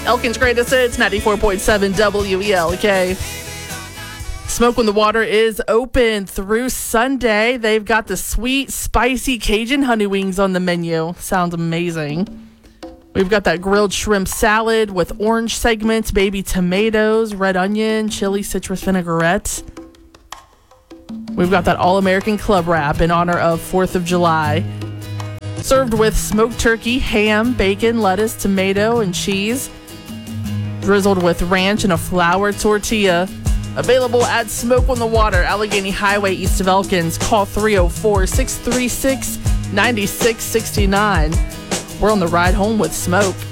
Elkin's Greatest Hits, 94.7 WELK. Smoke on the Water is open through Sunday. They've got the sweet, spicy Cajun honey wings on the menu. Sounds amazing. We've got that grilled shrimp salad with orange segments, baby tomatoes, red onion, chili, citrus vinaigrette. We've got that All-American Club Wrap in honor of 4th of July. Served with smoked turkey, ham, bacon, lettuce, tomato, and cheese. Drizzled with ranch and a flour tortilla. Available at Smoke on the Water, Allegheny Highway, east of Elkins. Call 304-636-9669. We're on the ride home with Smoke.